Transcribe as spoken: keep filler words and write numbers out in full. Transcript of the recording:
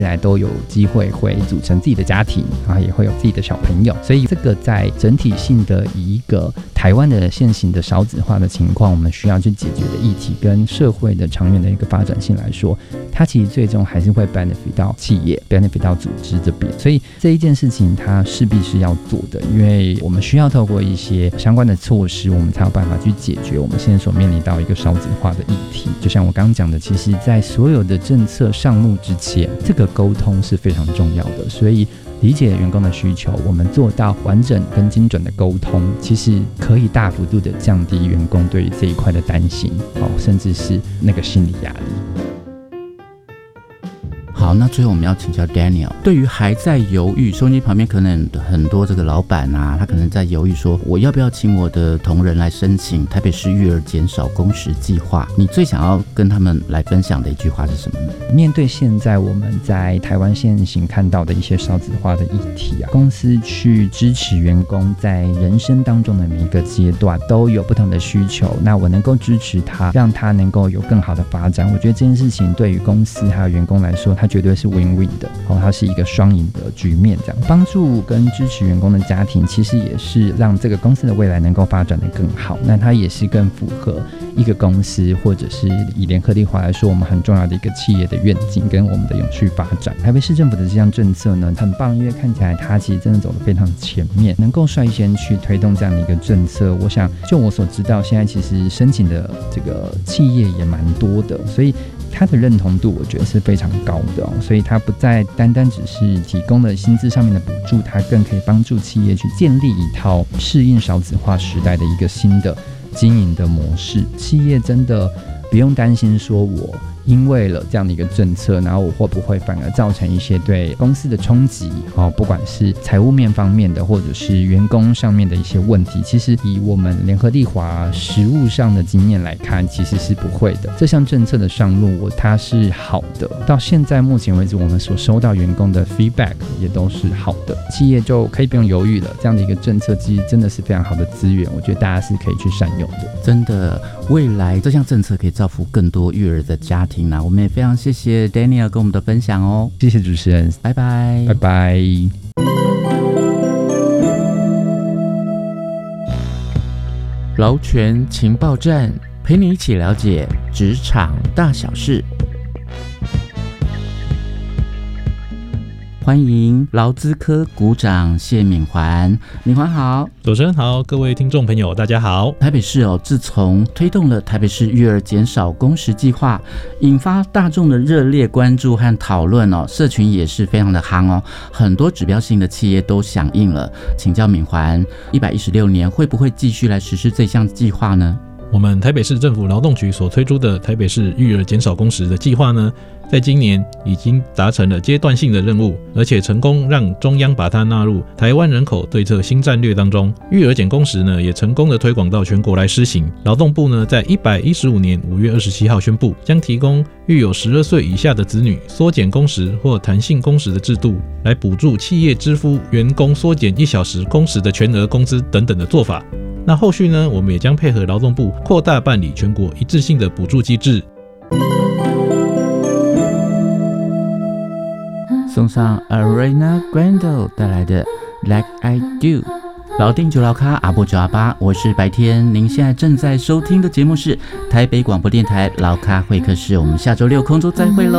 来都有机会会组成自己的家庭，然后也会有自己的小朋友，所以这个在整体性的以一个台湾的现行的少子化的情况，我们需要去解决的议题跟社会的长远的一个发展性来说，它其实最终还是会 benefit 到企业 benefit 到组织这边，所以这一件事情它势必是要做的，因为我们需要透过一些相关的措施，我们才有办法去解决我们现在所面临到一个少子化的议题。就像我刚刚讲的，其实在所有的政策上路之前，这个沟通是非常重要的，所以理解员工的需求，我们做到完整跟精准的沟通，其实可以大幅度的降低员工对于这一块的担心，甚至是那个心理压力。 好，那最后我们要请教 Daniel， 对于还在犹豫，收音机旁边可能很多这个老板啊，他可能在犹豫说，我要不要请我的同仁来申请台北市育儿减少工时计划？你最想要跟他们来分享的一句话是什么呢？ 面对现在我们在台湾现行看到的一些少子化的议题啊，公司去支持员工在人生当中的每一个阶段都有不同的需求，那我能够支持他，让他能够有更好的发展，我觉得这件事情对于公司还有员工来说，它绝对是 win-win 的，哦，它是一个双赢的局面。这样帮助跟支持员工的家庭，其实也是让这个公司的未来能够发展得更好。那它也是更符合一个公司，或者是以联合利华来说，我们很重要的一个企业的愿景跟我们的永续发展。台北市政府的这项政策呢，很棒，因为看起来它其实真的走得非常前面，能够率先去推动这样的一个政策。我想，就我所知道，现在其实申请的这个企业也蛮多的，所以它的认同度我觉得是非常高的，哦，所以它不再单单只是提供了薪资上面的补助，它更可以帮助企业去建立一套适应少子化时代的一个新的经营的模式。企业真的不用担心说我因为了这样的一个政策，然后我会不会反而造成一些对公司的冲击，哦，不管是财务面方面的，或者是员工上面的一些问题，其实以我们联合利华实务上的经验来看，其实是不会的。这项政策的上路，它是好的，到现在目前为止，我们所收到员工的 feedback 也都是好的，企业就可以不用犹豫了。这样的一个政策，其实真的是非常好的资源，我觉得大家是可以去善用的。 真的，未来这项政策可以造福更多育儿的家庭。我们也非常谢谢 Daniel 跟我们的分享哦， 谢谢主持人， 拜拜， 拜拜。 劳权情报站，陪你一起了解职场大小事。欢迎劳资科股长谢敏环，敏环好。 主持人好，各位听众朋友大家好。 台北市哦，自从推动了台北市育儿减少工时计划，引发大众的热烈关注和讨论哦，社群也是非常的夯哦，很多指标性的企业都响应了。请教敏环，一百一十六年会不会继续来实施这项计划呢？ 我们台北市政府劳动局所推出的台北市育儿减少工时的计划呢，在今年已经达成了阶段性的任务，而且成功让中央把它纳入台湾人口对策新战略当中。育儿减工时呢，也成功的推广到全国来施行。劳动部呢，在一百一十五年五月二十七号宣布，将提供育有十二岁以下的子女缩减工时或弹性工时的制度，来补助企业支付员工缩减一小时工时的全额工资等等的做法。那后续呢，我们也将配合劳动部扩大办理全国一致性的补助机制。 送上 Ariana Grande 带来的 Like I Do。老定九老咖阿布九阿八，我是白天。您现在正在收听的节目是台北广播电台老咖会客室，我们下周六空中再会喽。